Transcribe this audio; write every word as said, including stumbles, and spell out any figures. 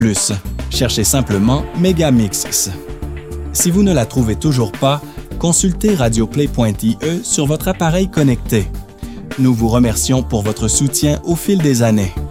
Plus, cherchez simplement Megamix. Si vous ne la trouvez toujours pas, consultez radioplay point i e sur votre appareil connecté. Nous vous remercions pour votre soutien au fil des années.